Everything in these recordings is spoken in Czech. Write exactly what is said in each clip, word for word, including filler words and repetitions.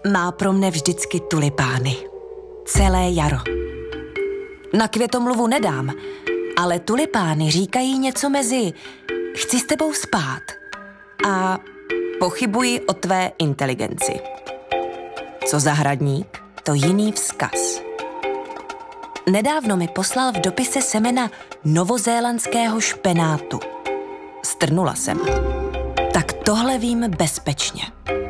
má pro mne vždycky tulipány. Celé jaro. Na květomluvu nedám, ale tulipány říkají něco mezi chci s tebou spát a pochybuji o tvé inteligenci. Co zahradník, to jiný vzkaz. Nedávno mi poslal v dopise semena novozélandského špenátu. Strnula jsem. Tak tohle vím bezpečně.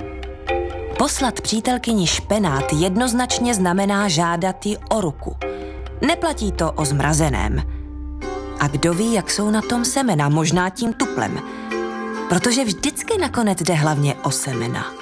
Poslat přítelkyni špenát jednoznačně znamená žádat ji o ruku. Neplatí to o zmrazeném. A kdo ví, jak jsou na tom semena, možná tím tuplem. Protože vždycky nakonec jde hlavně o semena.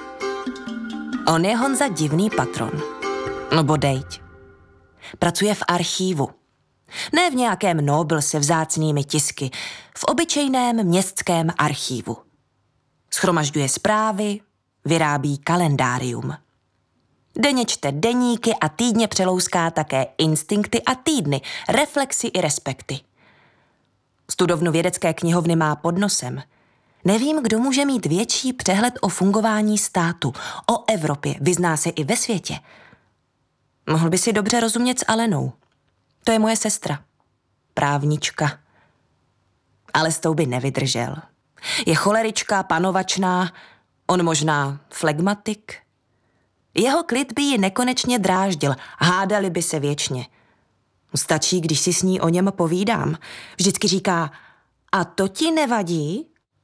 On je Honza divný patron. No bodejť. Pracuje v archívu. Ne v nějakém Nobel se vzácnými tisky, v obyčejném městském archívu. Shromažďuje zprávy, vyrábí kalendárium. Denně čte deníky a týdně přelouská také instinkty a týdny, reflexy i respekty. Studovnu vědecké knihovny má pod nosem. Nevím, kdo může mít větší přehled o fungování státu, o Evropě, vyzná se i ve světě. Mohl by si dobře rozumět s Alenou. To je moje sestra. Právnička. Ale s tou by nevydržel. Je cholerička, panovačná, on možná flegmatik. Jeho klid by ji nekonečně dráždil, hádali by se věčně. Stačí, když si s ní o něm povídám. Vždycky říká, a to ti nevadí?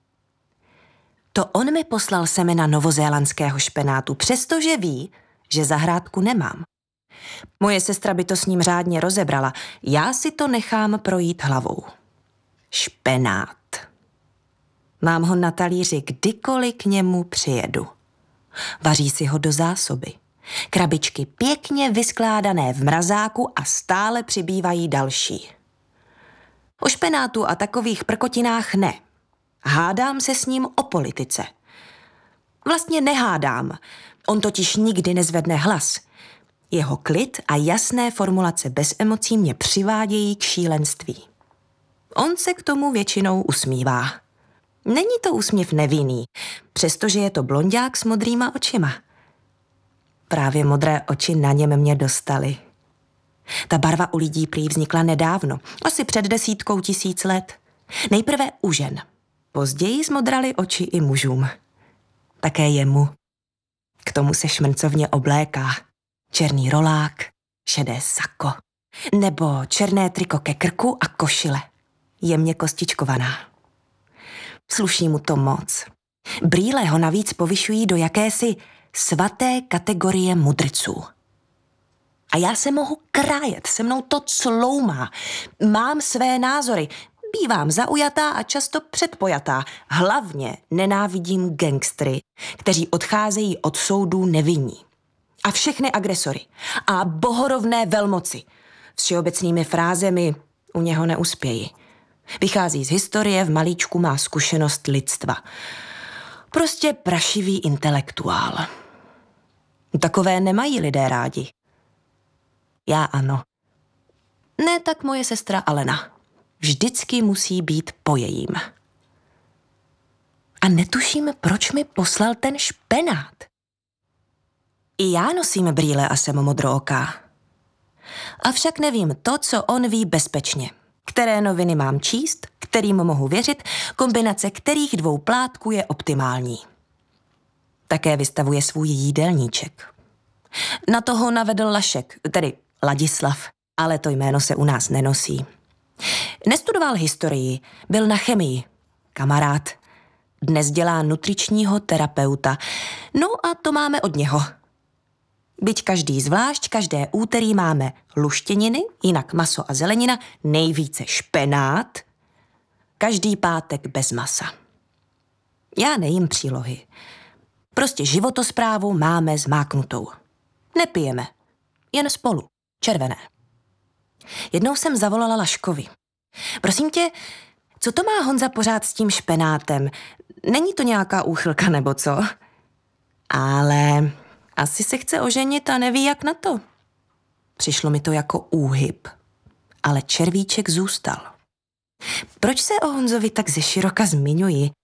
To on mi poslal semena novozélandského špenátu, přestože ví, že zahrádku nemám. Moje sestra by to s ním řádně rozebrala, já si to nechám projít hlavou. Špenát. Mám ho na talíři, kdykoliv k němu přijedu. Vaří si ho do zásoby. Krabičky pěkně vyskládané v mrazáku a stále přibývají další. O špenátu a takových prkotinách ne. Hádám se s ním o politice. Vlastně nehádám. On totiž nikdy nezvedne hlas. Jeho klid a jasné formulace bez emocí mě přivádějí k šílenství. On se k tomu většinou usmívá. Není to úsměv nevinný, přestože je to blonďák s modrýma očima. Právě modré oči na něm mě dostaly. Ta barva u lidí prý vznikla nedávno, asi před desítkou tisíc let. Nejprve u žen. Později zmodraly oči i mužům. Také jemu. K tomu se šmrncovně obléká. Černý rolák, šedé sako. Nebo černé triko ke krku a košile. Jemně kostičkovaná. Sluší mu to moc. Brýle ho navíc povyšují do jakési svaté kategorie mudrců. A já se mohu krájet, se mnou to cloumá. Mám své názory, bývám zaujatá a často předpojatá. Hlavně nenávidím gangstry, kteří odcházejí od soudů nevinní. A všechny agresory. A bohorovné velmoci. Všeobecnými frázemi u něho neuspěji. Vychází z historie, v malíčku má zkušenost lidstva. Prostě prašivý intelektuál. Takové nemají lidé rádi. Já ano. Ne tak moje sestra Alena. Vždycky musí být po jejím. A netuším, proč mi poslal ten špenát. I já nosím brýle a jsem modrooká. Avšak nevím to, co on ví bezpečně. Které noviny mám číst, kterým mohu věřit, kombinace kterých dvou plátků je optimální. Také vystavuje svůj jídelníček. Na toho navedl Lašek, tedy Ladislav, ale to jméno se u nás nenosí. Nestudoval historii, byl na chemii. Kamarád. Dnes dělá nutričního terapeuta. No a to máme od něho. Byť každý zvlášť, každé úterý máme luštěniny, jinak maso a zelenina, nejvíce špenát, každý pátek bez masa. Já nejím přílohy. Prostě životosprávu máme zmáknutou. Nepijeme, jen spolu, červené. Jednou jsem zavolala Laškovi. Prosím tě, co to má Honza pořád s tím špenátem? Není to nějaká úchylka nebo co? Ale asi se chce oženit a neví, jak na to. Přišlo mi to jako úhyb, ale červíček zůstal. Proč se o Honzovi tak zeširoka zmiňuji?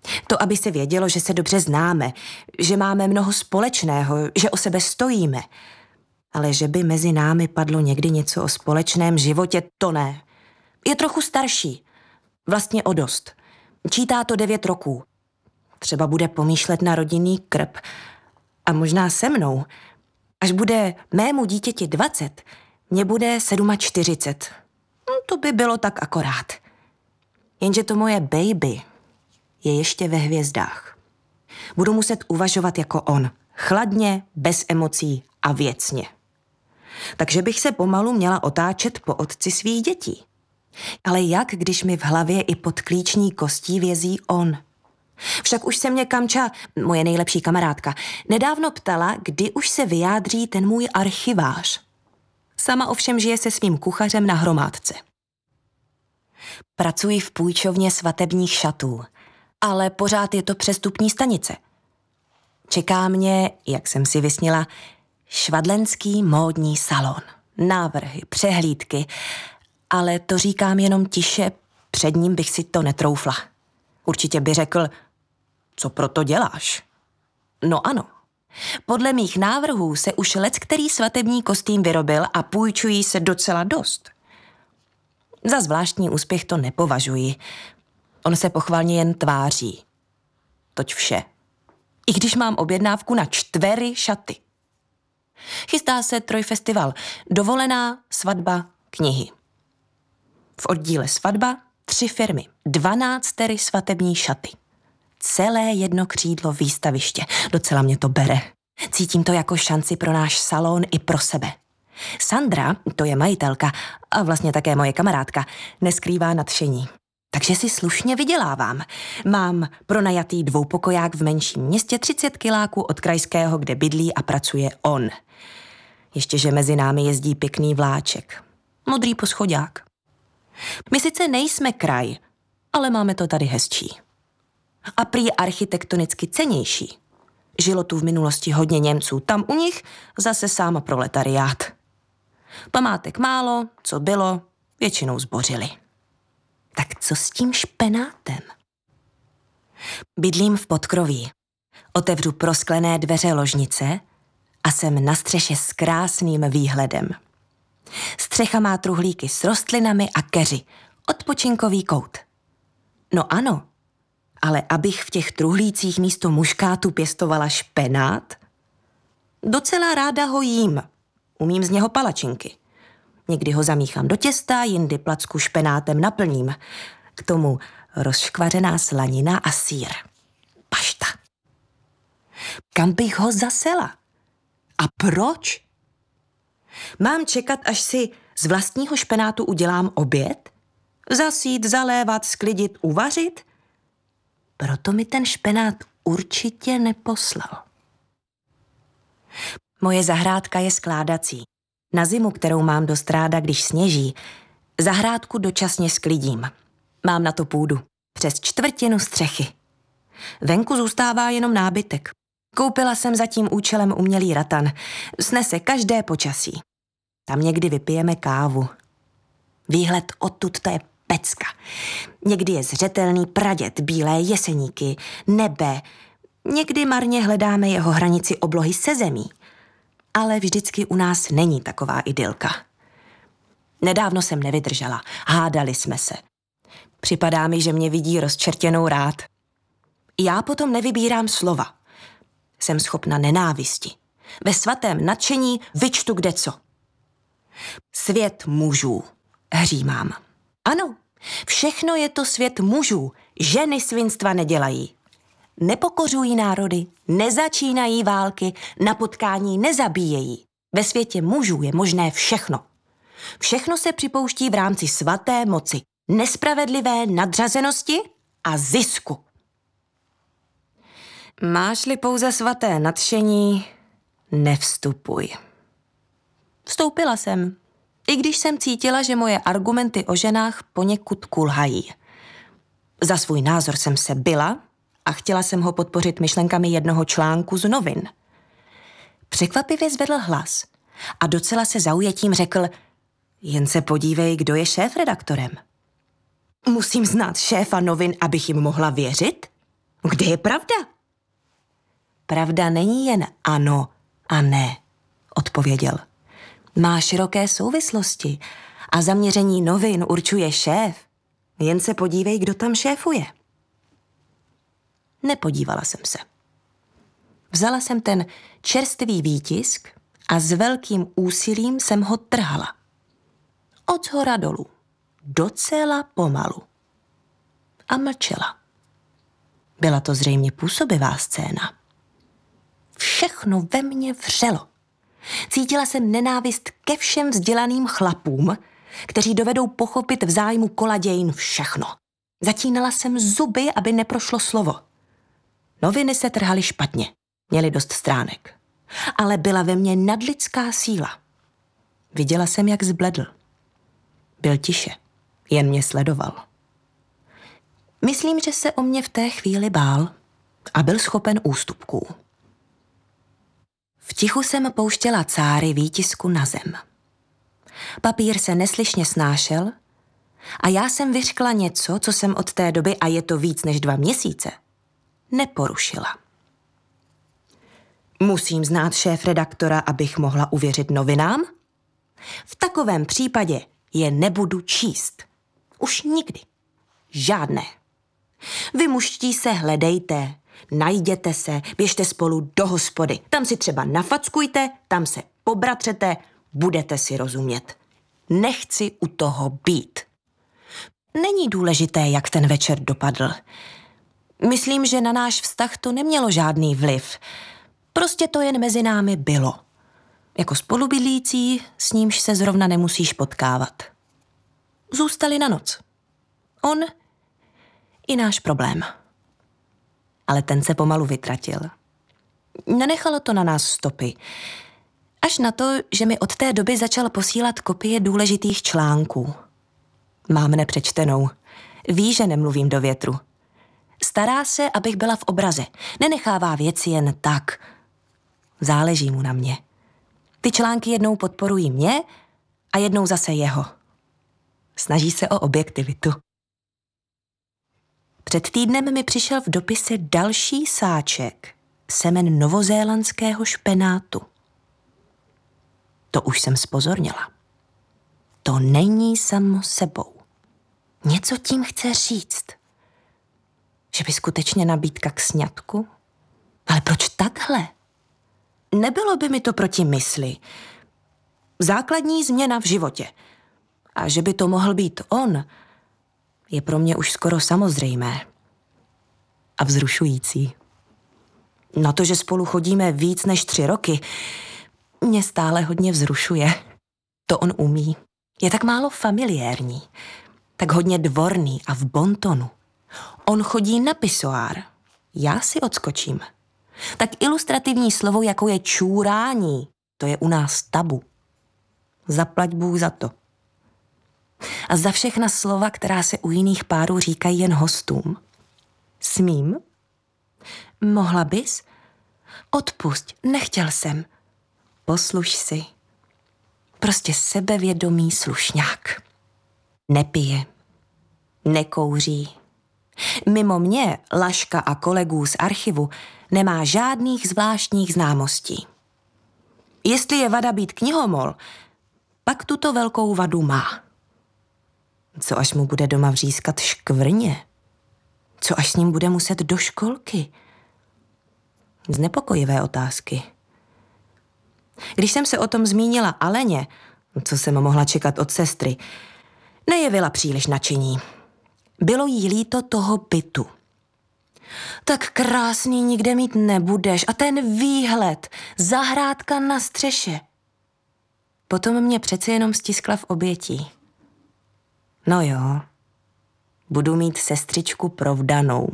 To, aby se vědělo, že se dobře známe, že máme mnoho společného, že o sebe stojíme. Ale že by mezi námi padlo někdy něco o společném životě, to ne. Je trochu starší. Vlastně o dost. Čítá to devět roků. Třeba bude pomýšlet na rodinný krb. A možná se mnou. Až bude mému dítěti dvacet, mně bude čtyřicet sedm. No, to by bylo tak akorát. Jenže to moje baby je ještě ve hvězdách. Budu muset uvažovat jako on. Chladně, bez emocí a věcně. Takže bych se pomalu měla otáčet po otci svých dětí. Ale jak, když mi v hlavě i pod klíční kostí vězí on? Však už se mě Kamča, moje nejlepší kamarádka, nedávno ptala, kdy už se vyjádří ten můj archivář. Sama ovšem žije se svým kuchařem na hromádce. Pracuji v půjčovně svatebních šatů, ale pořád je to přestupní stanice. Čeká mě, jak jsem si vysnila, švadlenský módní salon. Návrhy, přehlídky, ale to říkám jenom tiše, před ním bych si to netroufla. Určitě by řekl, co proto děláš? No ano. Podle mých návrhů se už leckterý svatební kostým vyrobil a půjčují se docela dost. Za zvláštní úspěch to nepovažuji. On se pochvalně jen tváří. Toť vše. I když mám objednávku na čtvery šaty. Chystá se trojfestival. Dovolená, svatba, knihy. V oddíle svatba tři firmy, dvanáctery svatební šaty. Celé jedno křídlo výstaviště. Docela mě to bere. Cítím to jako šanci pro náš salon i pro sebe. Sandra, to je majitelka a vlastně také moje kamarádka, neskrývá nadšení. Takže si slušně vydělávám. Mám pronajatý dvoupokoják v menším městě třicet kiláků od krajského, kde bydlí a pracuje on. Ještě, že mezi námi jezdí pěkný vláček. Modrý poschodák. My sice nejsme kraj, ale máme to tady hezčí. A prý architektonicky cennější. Žilo tu v minulosti hodně Němců, tam u nich zase sám proletariát. Památek málo, co bylo, většinou zbořili. Tak co s tím špenátem? Bydlím v podkroví. Otevřu prosklené dveře ložnice a jsem na střeše s krásným výhledem. Střecha má truhlíky s rostlinami a keři. Odpočinkový kout. No ano, ale abych v těch truhlících místo muškátu pěstovala špenát? Docela ráda ho jím. Umím z něho palačinky. Někdy ho zamíchám do těsta, jindy placku špenátem naplním. K tomu rozškvařená slanina a sýr. Pašta. Kam bych ho zasela? A proč? Mám čekat, až si z vlastního špenátu udělám oběd? Zasít, zalévat, sklidit, uvařit? Proto mi ten špenát určitě neposlal. Moje zahrádka je skládací. Na zimu, kterou mám dost ráda, když sněží, zahrádku dočasně sklidím. Mám na to půdu. Přes čtvrtinu střechy. Venku zůstává jenom nábytek. Koupila jsem za tím účelem umělý ratan. Snese každé počasí. Tam někdy vypijeme kávu. Výhled odtud to je pecka. Někdy je zřetelný pradět, bílé jeseníky, nebe. Někdy marně hledáme jeho hranici oblohy se zemí. Ale vždycky u nás není taková idylka. Nedávno jsem nevydržela. Hádali jsme se. Připadá mi, že mě vidí rozčertěnou rád. Já potom nevybírám slova. Jsem schopna nenávisti. Ve svatém nadšení vyčtu kdeco. Svět mužů, hřímám. Ano, všechno je to svět mužů. Ženy svinstva nedělají. Nepokořují národy, nezačínají války, na potkání nezabíjejí. Ve světě mužů je možné všechno. Všechno se připouští v rámci svaté moci, nespravedlivé nadřazenosti a zisku. Máš-li pouze svaté nadšení, nevstupuj. Vstoupila jsem, i když jsem cítila, že moje argumenty o ženách poněkud kulhají. Za svůj názor jsem se bila a chtěla jsem ho podpořit myšlenkami jednoho článku z novin. Překvapivě zvedl hlas a docela se zaujetím řekl: jen se podívej, kdo je šéfredaktorem. Musím znát šéfa novin, abych jim mohla věřit? Kde je pravda? Pravda není jen ano a ne, odpověděl. Má široké souvislosti a zaměření novin určuje šéf. Jen se podívej, kdo tam šéfuje. Nepodívala jsem se. Vzala jsem ten čerstvý výtisk a s velkým úsilím jsem ho trhala. Od shora dolů. Docela pomalu. A mlčela. Byla to zřejmě působivá scéna. Všechno ve mně vřelo. Cítila jsem nenávist ke všem vzdělaným chlapům, kteří dovedou pochopit v zájmu kola dějin všechno. Zatínala jsem zuby, aby neprošlo slovo. Noviny se trhaly špatně. Měly dost stránek. Ale byla ve mně nadlidská síla. Viděla jsem, jak zbledl. Byl tiše. Jen mě sledoval. Myslím, že se o mě v té chvíli bál a byl schopen ústupků. V tichu jsem pouštěla cáry výtisku na zem. Papír se neslyšně snášel a já jsem vyřkla něco, co jsem od té doby, a je to víc než dva měsíce, neporušila. Musím znát šéfredaktora, abych mohla uvěřit novinám? V takovém případě je nebudu číst. Už nikdy. Žádné. Vy mužští se hledejte, najděte se, běžte spolu do hospody. Tam si třeba nafackujte, tam se pobratřete, budete si rozumět. Nechci u toho být. Není důležité, jak ten večer dopadl. Myslím, že na náš vztah to nemělo žádný vliv. Prostě to jen mezi námi bylo. Jako spolubydlící, s nímž se zrovna nemusíš potkávat. Zůstali na noc. On i náš problém. Ale ten se pomalu vytratil. Nenechalo to na nás stopy. Až na to, že mi od té doby začal posílat kopie důležitých článků. Mám nepřečtenou. Ví, že nemluvím do větru. Stará se, abych byla v obraze. Nenechává věci jen tak. Záleží mu na mě. Ty články jednou podporují mě a jednou zase jeho. Snaží se o objektivitu. Před týdnem mi přišel v dopise další sáček semen novozélandského špenátu. To už jsem zpozorněla. To není samo sebou. Něco tím chce říct. Že by skutečně nabídka k sňatku? Ale proč takhle? Nebylo by mi to proti mysli. Základní změna v životě. A že by to mohl být on, je pro mě už skoro samozřejmé. A vzrušující. Na to, že spolu chodíme víc než tři roky, mě stále hodně vzrušuje. To on umí. Je tak málo familiérní. Tak hodně dvorný a v bontonu. On chodí na pisoár. Já si odskočím. Tak ilustrativní slovo, jako je čůrání, to je u nás tabu. Zaplať Bůh za to. A za všechna slova, která se u jiných párů říkají jen hostům. Smím? Mohla bys? Odpusť, nechtěl jsem. Posluš si. Prostě sebevědomý slušňák. Nepije. Nekouří. Mimo mě, Laška a kolegů z archivu, nemá žádných zvláštních známostí. Jestli je vada být knihomol, pak tuto velkou vadu má. Co až mu bude doma vřískat škvrně? Co až s ním bude muset do školky? Znepokojivé otázky. Když jsem se o tom zmínila Aleně, co jsem mohla čekat od sestry, nejevila příliš nadšení. Bylo jí líto toho bytu. Tak krásný nikde mít nebudeš a ten výhled, zahrádka na střeše. Potom mě přece jenom stiskla v obětí. No jo, budu mít sestřičku provdanou.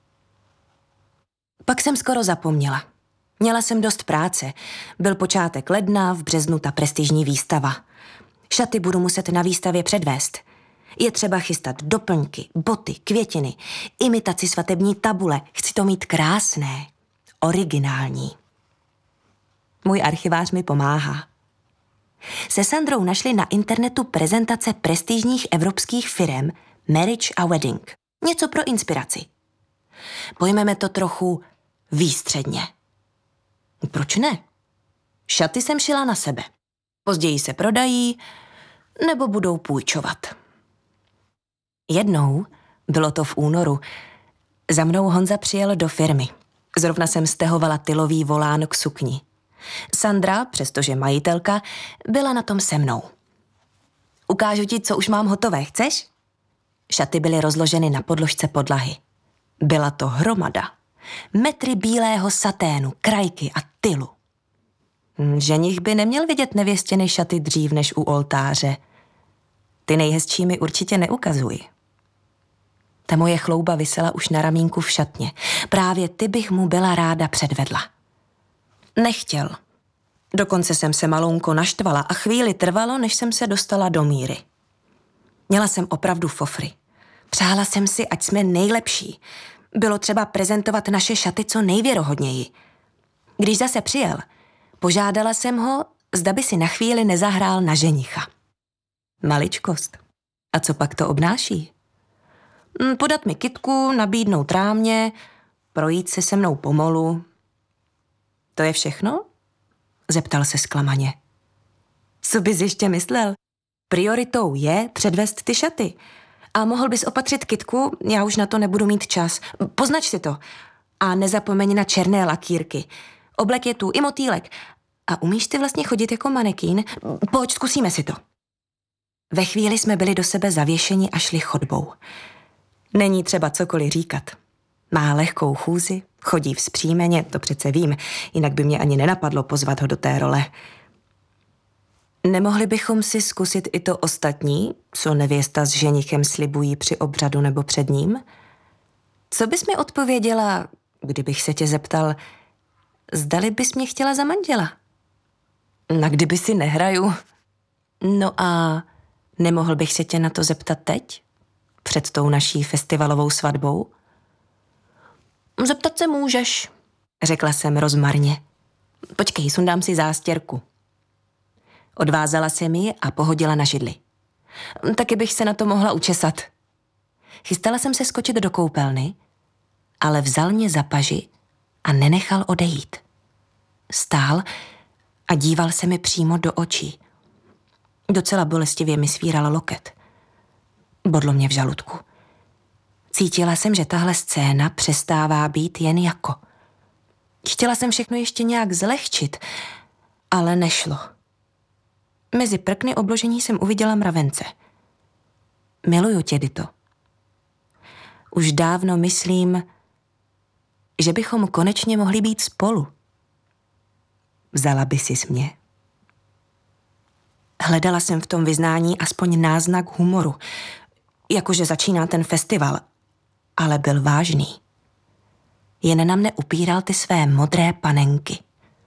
Pak jsem skoro zapomněla. Měla jsem dost práce. Byl počátek ledna, v březnu ta prestižní výstava. Šaty budu muset na výstavě předvést. Je třeba chystat doplňky, boty, květiny, imitaci svatební tabule. Chci to mít krásné, originální. Můj archivář mi pomáhá. Se Sandrou našli na internetu prezentace prestižních evropských firem Marriage a Wedding. Něco pro inspiraci. Pojmeme to trochu výstředně. Proč ne? Šaty jsem šila na sebe. Později se prodají, nebo budou půjčovat. Jednou, bylo to v únoru, za mnou Honza přijel do firmy. Zrovna jsem stehovala tylový volán k sukni. Sandra, přestože majitelka, byla na tom se mnou. Ukážu ti, co už mám hotové, chceš? Šaty byly rozloženy na podložce podlahy. Byla to hromada. Metry bílého saténu, krajky a tylu. Ženich by neměl vidět nevěstěny šaty dřív než u oltáře. Ty nejhezčí mi určitě neukazuj. Ta moje chlouba visela už na ramínku v šatně. Právě ty bych mu byla ráda předvedla. Nechtěl. Dokonce jsem se malounko naštvala a chvíli trvalo, než jsem se dostala do míry. Měla jsem opravdu fofry. Přála jsem si, ať jsme nejlepší. Bylo třeba prezentovat naše šaty co nejvěrohodněji. Když zase přijel, požádala jsem ho, zda by si na chvíli nezahrál na ženicha. Maličkost. A co pak to obnáší? Podat mi kytku, nabídnout rámě, projít se se mnou pomolu. To je všechno? Zeptal se zklamaně. Co bys ještě myslel? Prioritou je předvést ty šaty. A mohl bys opatřit kytku, já už na to nebudu mít čas. Poznač si to. A nezapomeň na černé lakírky. Oblek je tu i motýlek. A umíš ty vlastně chodit jako manekín? Pojď, zkusíme si to. Ve chvíli jsme byli do sebe zavěšeni a šli chodbou. Není třeba cokoliv říkat. Má lehkou chůzi, chodí vzpřímeně, to přece vím, jinak by mě ani nenapadlo pozvat ho do té role. Nemohli bychom si zkusit i to ostatní, co nevěsta s ženichem slibují při obřadu nebo před ním? Co bys mi odpověděla, kdybych se tě zeptal, zdali bys mě chtěla za manžela? Na kdyby si nehraju. No a nemohl bych se tě na to zeptat teď? Před tou naší festivalovou svatbou? Zeptat se můžeš, řekla jsem rozmarně. Počkej, sundám si zástěrku. Odvázala jsem ji a pohodila na židli. Taky bych se na to mohla učesat. Chystala jsem se skočit do koupelny, ale vzal mě za paži a nenechal odejít. Stál a díval se mi přímo do očí. Docela bolestivě mi svíral loket. Bodlo mě v žaludku. Cítila jsem, že tahle scéna přestává být jen jako. Chtěla jsem všechno ještě nějak zlehčit, ale nešlo. Mezi prkny obložení jsem uviděla mravence. Miluju tě, Dito. Už dávno myslím, že bychom konečně mohli být spolu. Vzala by sis mě. Hledala jsem v tom vyznání aspoň náznak humoru, jakože začíná ten festival, ale byl vážný. Jen na mne upíral ty své modré panenky.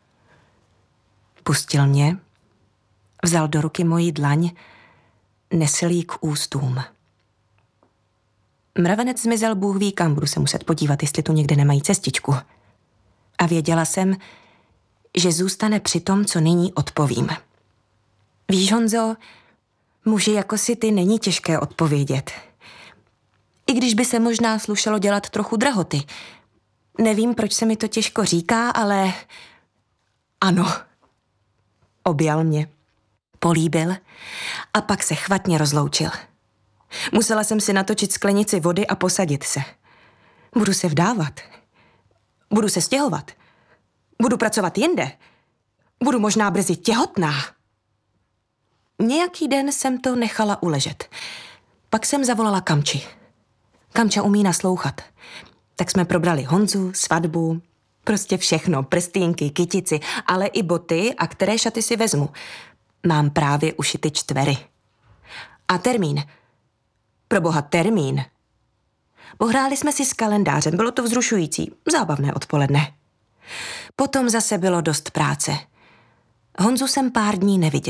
Pustil mě, vzal do ruky moji dlaň, nesl jí k ústům. Mravenec zmizel, Bůh ví kam, budu se muset podívat, jestli tu někde nemají cestičku. A věděla jsem, že zůstane při tom, co nyní odpovím. Víš, Honzo, muži jako si ty není těžké odpovědět. I když by se možná slušelo dělat trochu drahoty. Nevím, proč se mi to těžko říká, ale ano. Objal mě, políbil a pak se chvatně rozloučil. Musela jsem si natočit sklenici vody a posadit se. Budu se vdávat. Budu se stěhovat. Budu pracovat jinde. Budu možná brzy těhotná. Nějaký den jsem to nechala uležet. Pak jsem zavolala Kamči. Kamča umí naslouchat. Tak jsme probrali Honzu, svatbu, prostě všechno, prstýnky, kytici, ale i boty a které šaty si vezmu. Mám právě ušity čtvery. A termín. Proboha, termín. Pohráli jsme si s kalendářem, bylo to vzrušující, zábavné odpoledne. Potom zase bylo dost práce. Honzu jsem pár dní neviděla.